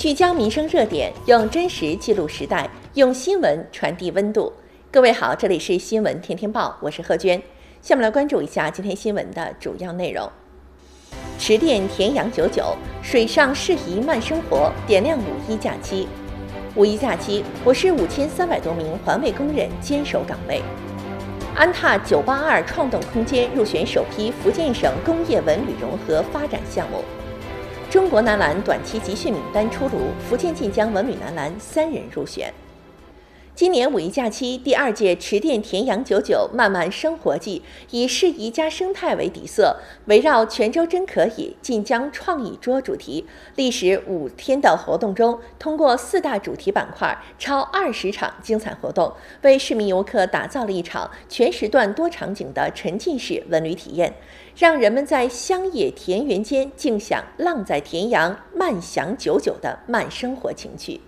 聚焦民生热点，用真实记录时代，用新闻传递温度。各位好，这里是新闻天天报，我是贺娟。下面来关注一下今天新闻的主要内容。池淀田洋99，水上适宜慢生活，点亮5·1假期。5·1假期，我市5300多名环卫工人坚守岗位。安踏982创动空间入选首批福建省工业文旅融合发展项目。中国男篮短期集训名单出炉，福建晋江文旅男篮3人入选。今年5·1假期第2届池淀田洋99慢慢生活季以适宜加生态为底色，围绕泉州真可以、晋江创意桌主题，历时5天的活动中，通过4大主题板块，超20场精彩活动，为市民游客打造了一场全时段多场景的沉浸式文旅体验，让人们在乡野田园间尽享浪在田洋、慢享99的慢生活情趣。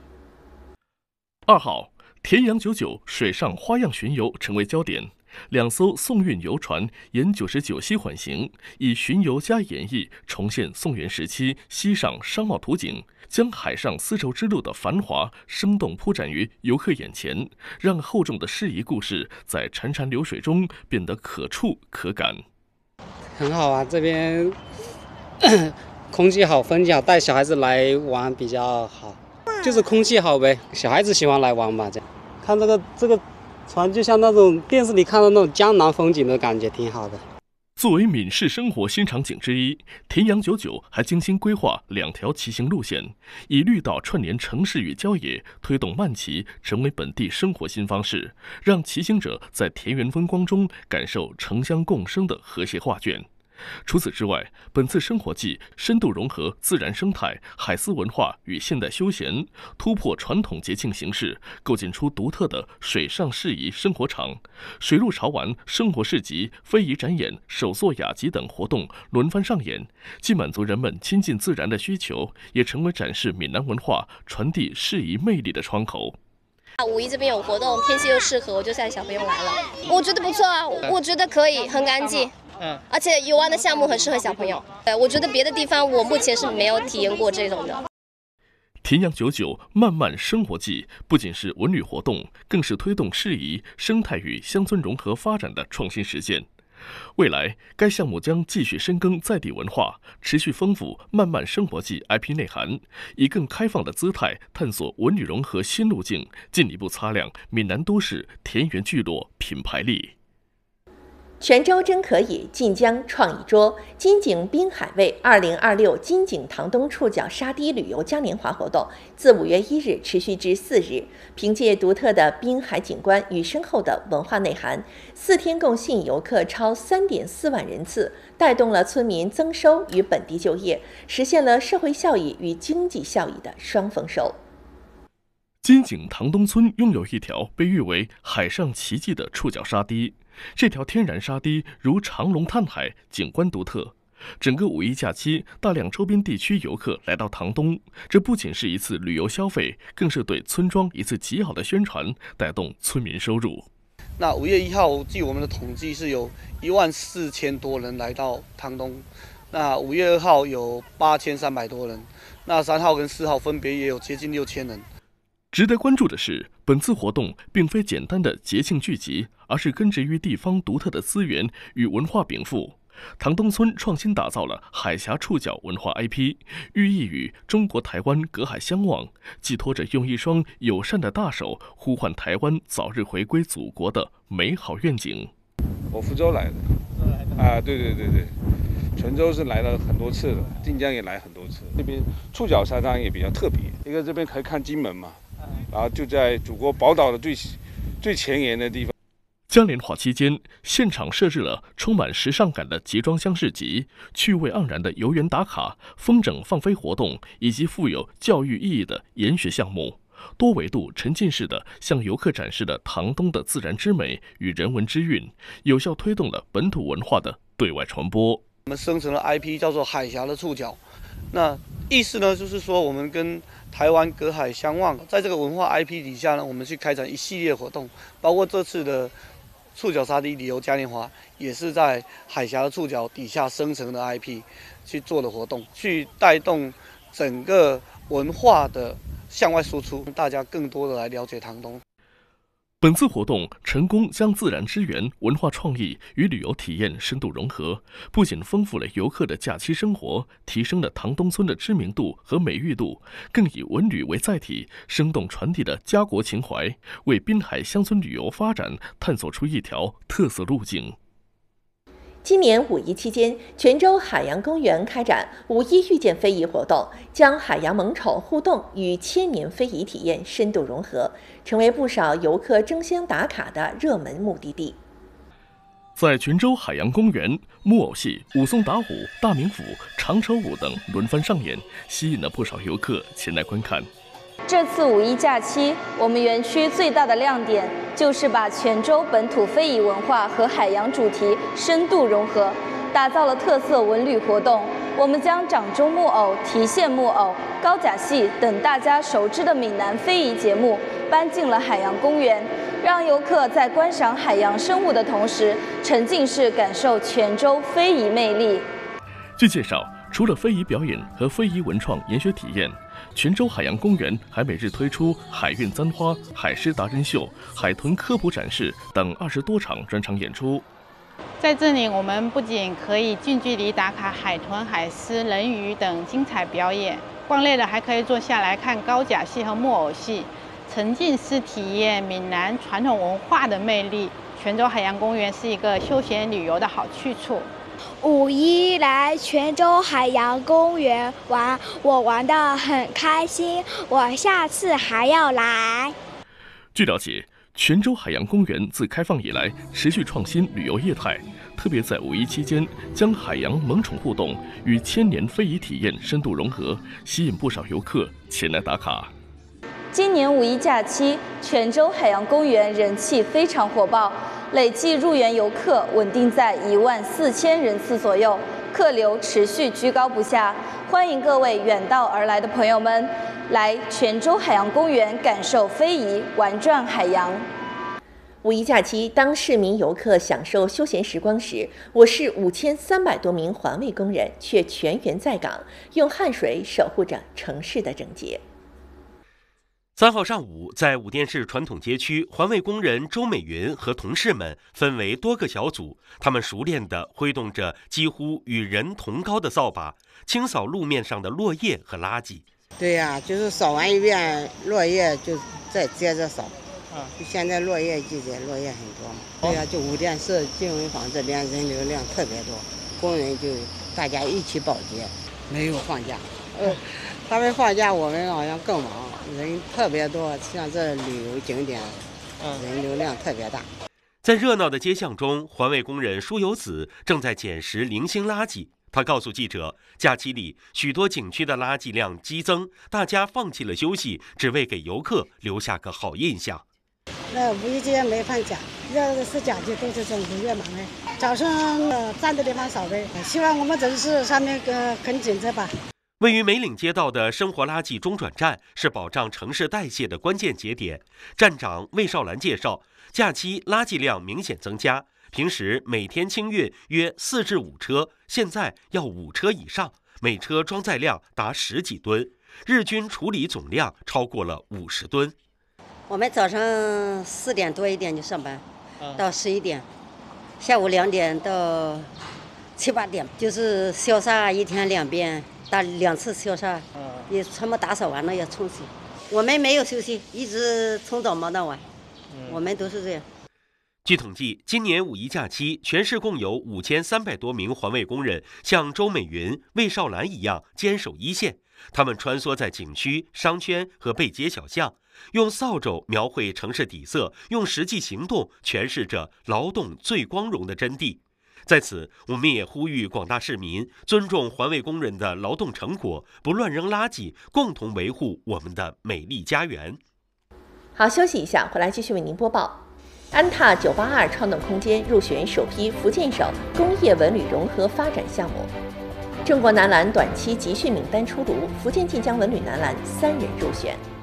2号。田洋99水上花样巡游成为焦点，2艘宋运游船沿99溪缓行，以巡游加演绎重现宋元时期西上商贸图景，将海上丝绸之路的繁华生动铺展于游客眼前，让厚重的诗意故事在潺潺流水中变得可触可感。 很好啊，这边空气好，风景好，带小孩子来玩比较好，就是空气好呗，小孩子喜欢来玩吧，这样。看这个船就像那种电视里看到那种江南风景的感觉，挺好的。 作为闽市生活新场景之一，田洋99还精心规划2条骑行路线，以绿道串联城市与郊野，推动慢骑成为本地生活新方式，让骑行者在田园风光中感受城乡共生的和谐画卷。除此之外，本次生活季深度融合自然生态、海丝文化与现代休闲，突破传统节庆形式，构建出独特的水上适宜生活场。水陆潮玩、生活市集、非遗展演、手作雅集等活动轮番上演，既满足人们亲近自然的需求，也成为展示闽南文化、传递适宜魅力的窗口。 5·1这边有活动，天气又适合，我就带小朋友来了。我觉得不错啊，我觉得可以，很干净。而且游玩的项目很适合小朋友。我觉得别的地方我目前是没有体验过这种的。 田洋99慢慢生活季不仅是文旅活动，更是推动适宜生态与乡村融合发展的创新实践。未来，该项目将继续深耕在地文化，持续丰富慢慢生活季 IP 内涵，以更开放的姿态探索文旅融合新路径，进一步擦亮闽南都市田园聚落品牌力。 泉州真可以，晋江创意桌，金井滨海味2026金井塘东触角沙堤旅游嘉年华活动自5月1日持续至4日，凭借独特的滨海景观与深厚的文化内涵，4天共吸引游客超3.4万人次，带动了村民增收与本地就业，实现了社会效益与经济效益的双丰收。 金井塘东村拥有一条被誉为海上奇迹的触角沙堤，这条天然沙堤如长龙探海，景观独特。整个5·1假期，大量周边地区游客来到塘东，这不仅是一次旅游消费，更是对村庄一次极好的宣传，带动村民收入。 那5月1号，据我们的统计是有14000多人来到塘东，那5月2号有8300多人，那3号跟4号分别也有接近6000人。 值得关注的是，本次活动并非简单的节庆聚集，而是根植于地方独特的资源与文化禀赋。塘东村创新打造了海峡触角文化 IP， 寓意与中国台湾隔海相望，寄托着用一双友善的大手呼唤台湾早日回归祖国的美好愿景。 我福州来的，对，泉州是来了很多次了，晋江也来很多次。这边触角沙滩也比较特别，一个这边可以看金门嘛，然后就在祖国宝岛的最前沿的地方。 嘉年华期间，现场设置了充满时尚感的集装箱市集、趣味盎然的游园打卡、风筝放飞活动，以及富有教育意义的研学项目，多维度沉浸式的向游客展示了塘东的自然之美与人文之韵，有效推动了本土文化的对外传播。 我们生成了 IP 叫做海峡的触角，那意思呢就是说我们跟台湾隔海相望，在这个文化 IP 底下呢，我们去开展一系列活动，包括这次的触角沙堤旅游嘉年华，也是在海峡的触角底下生成的 IP 去做的活动，去带动整个文化的向外输出，大家更多的来了解唐东。 本次活动成功将自然资源、文化创意与旅游体验深度融合，不仅丰富了游客的假期生活，提升了唐东村的知名度和美誉度，更以文旅为载体，生动传递了家国情怀，为滨海乡村旅游发展探索出一条特色路径。 今年5一期间，泉州海洋公园开展5一遇见非遗活动，将海洋萌宠互动与千年非遗体验深度融合，成为不少游客争相打卡的热门目的地。 在泉州海洋公园，木偶戏、武松打虎、大名府、长手舞等轮番上演，吸引了不少游客前来观看。 这次5一假期，我们园区最大的亮点就是把泉州本土非遗文化和海洋主题深度融合，打造了特色文旅活动。我们将掌中木偶、提线木偶、高甲戏等大家熟知的闽南非遗节目搬进了海洋公园，让游客在观赏海洋生物的同时，沉浸式感受泉州非遗魅力。 据介绍，除了非遗表演和非遗文创研学体验，泉州海洋公园还每日推出海运簪花、海狮达人秀、海豚科普展示等20多场专场演出。 在这里，我们不仅可以近距离打卡海豚、海狮、人鱼等精彩表演，逛累了还可以坐下来看高甲戏和木偶戏，沉浸式体验闽南传统文化的魅力。泉州海洋公园是一个休闲旅游的好去处。 5一来泉州海洋公园玩，我玩得很开心，我下次还要来。 据了解，泉州海洋公园自开放以来持续创新旅游业态，特别在5一期间将海洋萌宠互动与千年非遗体验深度融合，吸引不少游客前来打卡。 今年5一假期，泉州海洋公园人气非常火爆，累计入园游客稳定在14000人次左右，客流持续居高不下。欢迎各位远道而来的朋友们来泉州海洋公园感受非遗，玩转海洋。 5一假期，当市民游客享受休闲时光时，我市5300多名环卫工人却全员在岗，用汗水守护着城市的整洁。 3号上午，在武店市传统街区，环卫工人周美云和同事们分为多个小组，他们熟练地挥动着几乎与人同高的扫把，清扫路面上的落叶和垃圾。 对呀，就是扫完一遍落叶就再接着扫。现在落叶季节，落叶很多嘛。对呀，就武店市金文坊这边人流量特别多，工人就大家一起保洁，没有放假。他们放假，我们好像更忙，人特别多。像这旅游景点，人流量特别大。 在热闹的街巷中，环卫工人舒有子正在捡拾零星垃圾。他告诉记者，假期里许多景区的垃圾量激增，大家放弃了休息，只为给游客留下个好印象。 那5一节没放假，要是假期都是政府越忙哎。早上站的地方少呗，希望我们城市上面很紧张吧。 位于梅岭街道的生活垃圾中转站是保障城市代谢的关键节点。站长魏少兰介绍，假期垃圾量明显增加，平时每天清运约4至5车，现在要5车以上，每车装载量达10几吨，日均处理总量超过了50吨。 我们早上4点多一点就上班，到11点，下午2点到7、8点，就是消杀一天2遍，打2次消杀，也全部打扫完了要冲洗。我们没有休息，一直从早忙到晚，我们都是这样。 据统计，今年5一假期，全市共有5300多名环卫工人像周美云、魏少兰一样坚守一线。他们穿梭在景区、商圈和背街小巷，用扫帚描绘城市底色，用实际行动诠释着劳动最光荣的真谛。在此，我们也呼吁广大市民尊重环卫工人的劳动成果，不乱扔垃圾，共同维护我们的美丽家园。 好，休息一下，回来继续为您播报。安踏982创动空间入选首批福建省工业文旅融合发展项目。中国男篮短期集训名单出炉，福建晋江文旅男篮3人入选。